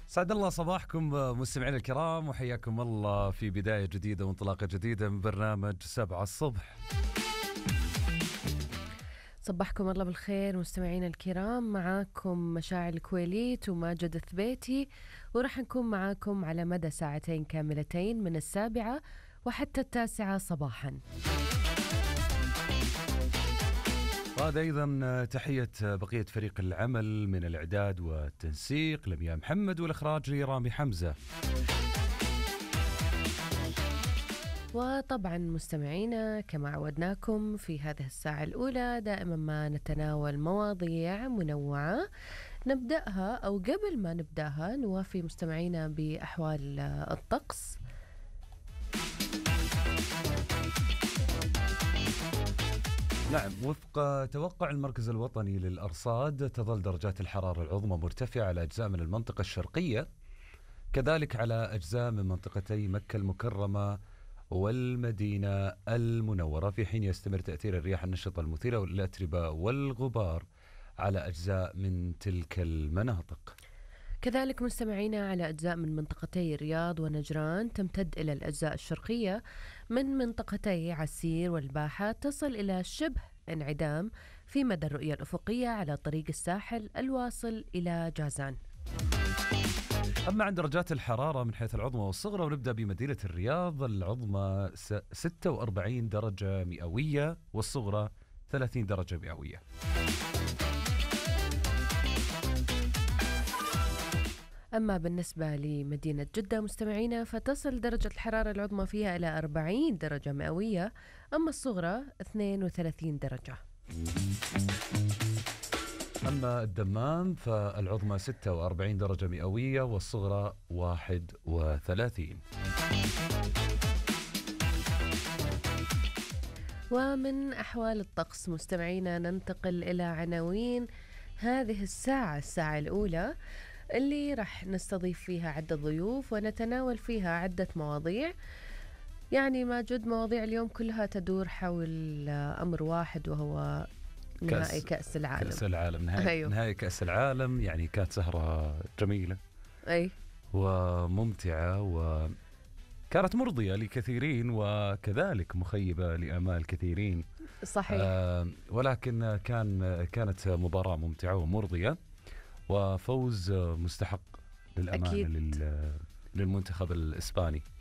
سعد الله صباحكم مستمعينا الكرام، وحياكم الله في بداية جديدة وانطلاقة جديدة من برنامج 7 الصبح. صبحكم الله بالخير مستمعينا الكرام، معاكم مشاعل الكويليت وماجد الثبيتي، ورح نكون معاكم على مدى ساعتين كاملتين من 7 وحتى 9 صباحا. وهذا أيضا تحية بقية فريق العمل من الإعداد والتنسيق، لمياء محمد، والإخراج رامي حمزة. وطبعا مستمعينا كما عودناكم في هذه الساعة الأولى دائما ما نتناول مواضيع منوعة نبدأها، أو قبل ما نبدأها نوافي مستمعينا بأحوال الطقس. نعم، وفق توقع المركز الوطني للأرصاد تظل درجات الحرارة العظمى مرتفعة على أجزاء من المنطقة الشرقية، كذلك على أجزاء من منطقتي مكة المكرمة والمدينة المنورة، في حين يستمر تأثير الرياح النشطة المثيرة والأتربة والغبار على أجزاء من تلك المناطق. كذلك مستمعينا على أجزاء من منطقتي الرياض ونجران تمتد إلى الأجزاء الشرقية من منطقتي عسير والباحة، تصل إلى شبه انعدام في مدى الرؤية الأفقية على طريق الساحل الواصل إلى جازان. أما عن درجات الحرارة من حيث العظمى والصغرى، ونبدأ بمدينة الرياض، العظمى 46 درجة مئوية والصغرى 30 درجة مئوية. أما بالنسبة لمدينة جدة مستمعينا فتصل درجة الحرارة العظمى فيها إلى 40 درجة مئوية، أما الصغرى 32 درجة. أما الدمام فالعظمى 46 درجة مئوية والصغرى 31. ومن أحوال الطقس مستمعينا ننتقل إلى عناوين هذه الساعة الأولى اللي رح نستضيف فيها عدة ضيوف ونتناول فيها عدة مواضيع. يعني ماجد مواضيع اليوم كلها تدور حول أمر واحد، وهو نهائي كأس العالم. كأس العالم، نهائي كأس العالم. يعني كانت سهرة جميلة وممتعة، وكانت مرضية لكثيرين وكذلك مخيبة لآمال كثيرين. صحيح. ولكن كانت مباراة ممتعة ومرضية، وفوز مستحق للأمانة للمنتخب الإسباني.